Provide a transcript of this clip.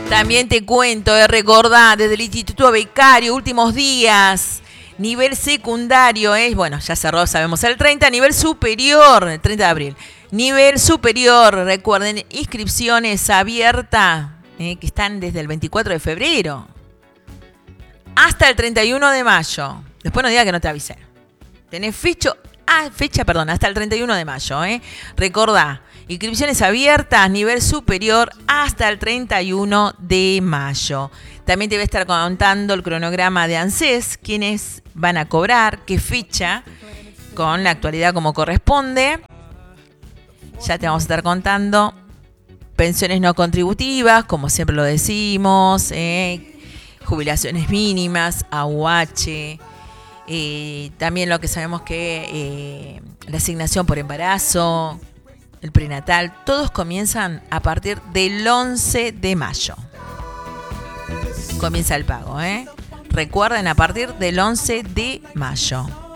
También te cuento, recordá, desde el Instituto Becario, últimos días, nivel secundario, bueno, ya cerró, sabemos, el 30, nivel superior, el 30 de abril. Nivel superior, recuerden, inscripciones abiertas, que están desde el 24 de febrero hasta el 31 de mayo. Después no diga que no te avisé. Tenés fecha, hasta el 31 de mayo. Recordá, inscripciones abiertas, nivel superior, hasta el 31 de mayo. También te voy a estar contando el cronograma de ANSES, quiénes van a cobrar, qué fecha, con la actualidad como corresponde. Ya te vamos a estar contando pensiones no contributivas, como siempre lo decimos, jubilaciones mínimas, AUH, también lo que sabemos que la asignación por embarazo, el prenatal, todos comienzan a partir del 11 de mayo. Comienza el pago, Recuerden, a partir del 11 de mayo.